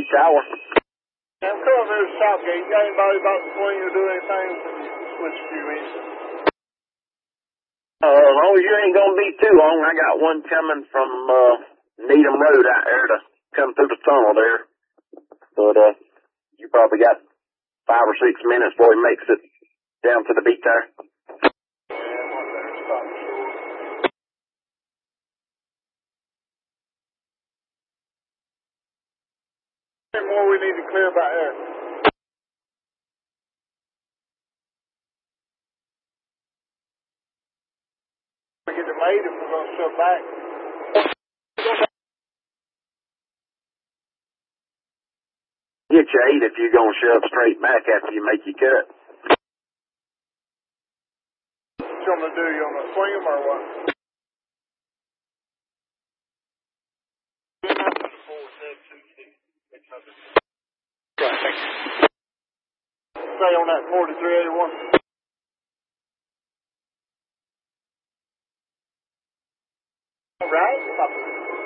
tower. I'm coming through the south gate. You got anybody about to swing or do anything? Switch a few minutes. As long as you ain't gonna be too long, I got one coming from Needham Road out there to come through the tunnel there. But you probably got 5 or 6 minutes before he makes it down to the beat there. Yeah, I'm on there. Stop short. Any more we need to clear back there? We get it made if we're going to shove back. Get you 8 if you're gonna shove straight back after you make your cut. What you want me to do? You want me to swing them or what? Stay on that 4381. All right.